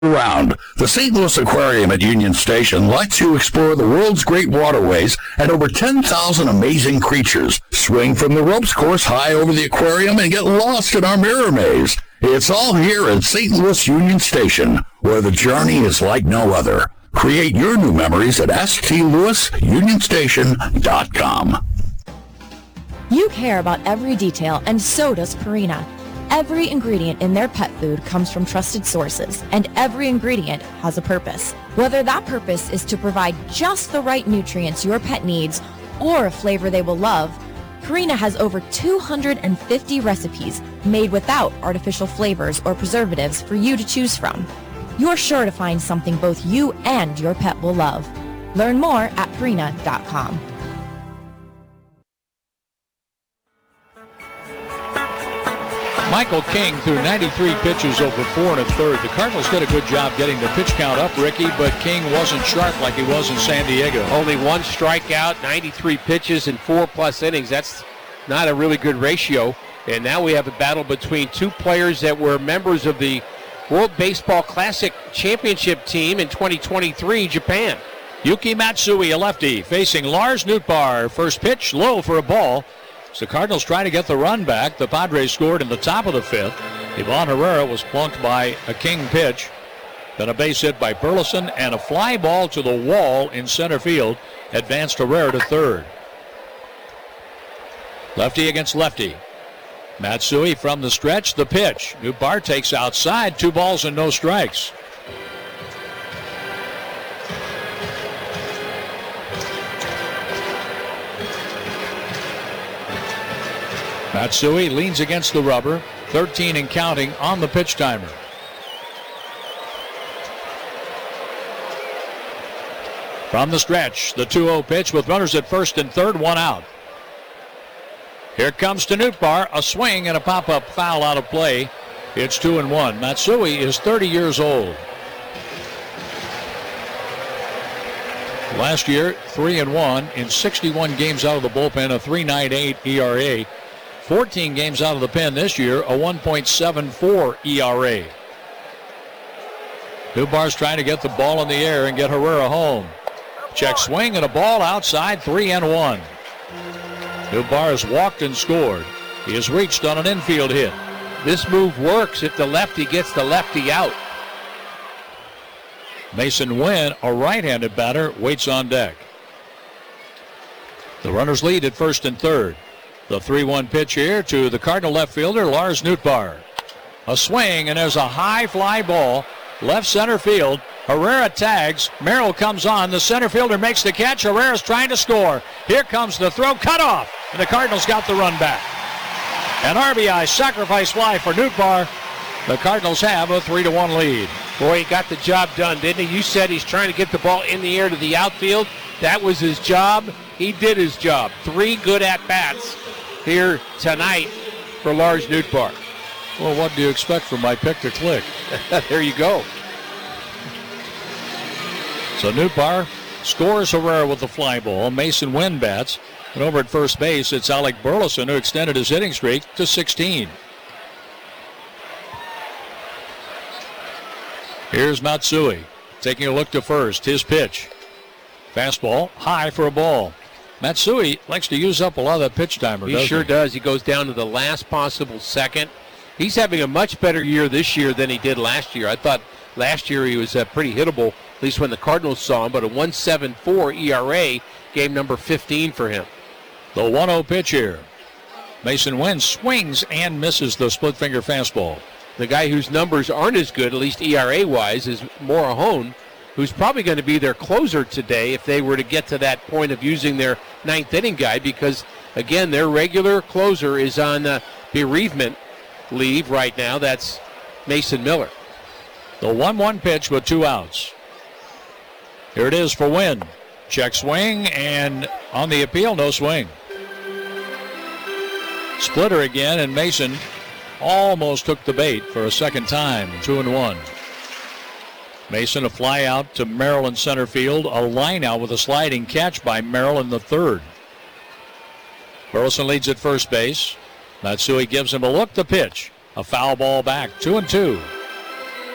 Around. The St. Louis Aquarium at Union Station lets you explore the world's great waterways and over 10,000 amazing creatures. Swing from the ropes course high over the aquarium and get lost in our mirror maze. It's all here at St. Louis Union Station, where the journey is like no other. Create your new memories at stlouisunionstation.com. You care about every detail, and so does Purina. Every ingredient in their pet food comes from trusted sources, and every ingredient has a purpose. Whether that purpose is to provide just the right nutrients your pet needs or a flavor they will love, Purina has over 250 recipes made without artificial flavors or preservatives for you to choose from. You're sure to find something both you and your pet will love. Learn more at Purina.com. Michael King threw 93 pitches over 4 1/3. The Cardinals did a good job getting the pitch count up, Ricky, but King wasn't sharp like he was in San Diego. Only one strikeout, 93 pitches in 4+ innings. That's not a really good ratio. And now we have a battle between two players that were members of the World Baseball Classic Championship team in 2023, Japan. Yuki Matsui, a lefty, facing Lars Nootbaar. First pitch, low for a ball. So the Cardinals try to get the run back. The Padres scored in the top of the 5th. Ivan Herrera was plunked by a King pitch. Then a base hit by Burleson and a fly ball to the wall in center field. Advanced Herrera to third. Lefty against lefty. Matsui from the stretch, the pitch. Nootbaar takes outside, 2 balls and no strikes. Matsui leans against the rubber, 13 and counting on the pitch timer. From the stretch, the 2-0 pitch with runners at first and third, 1 out. Here comes to Nootbaar, a swing and a pop-up foul out of play. It's 2-1. Matsui is 30 years old. Last year, 3-1 in 61 games out of the bullpen, a 3.98 ERA. 14 games out of the pen this year, a 1.74 ERA. Nootbaar's trying to get the ball in the air and get Herrera home. Check swing and a ball outside, 3-1. Nootbaar has walked and scored. He has reached on an infield hit. This move works if the lefty gets the lefty out. Mason Wynn, a right-handed batter, waits on deck. The runners lead at first and third. The 3-1 pitch here to the Cardinal left fielder, Lars Nootbaar. A swing, and there's a high fly ball. Left center field. Herrera tags. Merrill comes on. The center fielder makes the catch. Herrera's trying to score. Here comes the throw. Cut off. And the Cardinals got the run back. An RBI sacrifice fly for Nootbaar. The Cardinals have a 3-1 lead. Boy, he got the job done, didn't he? You said he's trying to get the ball in the air to the outfield. That was his job. He did his job. 3 good at-bats here tonight for Lars Nootbaar. Well, what do you expect from my pick to click? There you go. So Nootbaar scores Herrera with the fly ball. Mason Wynn bats. And over at first base, it's Alec Burleson who extended his hitting streak to 16. Here's Matsui taking a look to first. His pitch. Fastball high for a ball. Matsui likes to use up a lot of that pitch timer. He sure does. He goes down to the last possible second. He's having a much better year this year than he did last year. I thought last year he was pretty hittable, at least when the Cardinals saw him, but a 1.74 ERA, game number 15 for him. The 1-0 pitch here. Mason Wynn swings and misses the split finger fastball. The guy whose numbers aren't as good, at least ERA-wise, is Morahone, who's probably going to be their closer today if they were to get to that point of using their ninth inning guy, because, again, their regular closer is on bereavement leave right now. That's Mason Miller. The 1-1 pitch with 2 outs. Here it is for Wynn. Check swing, and on the appeal, no swing. Splitter again, and Mason almost took the bait for a second time. 2-1. Mason, a fly out to Merrill in center field. A line out with a sliding catch by Merrill in the third. Burleson leads at first base. Matsui gives him a look. The pitch. A foul ball back. 2-2.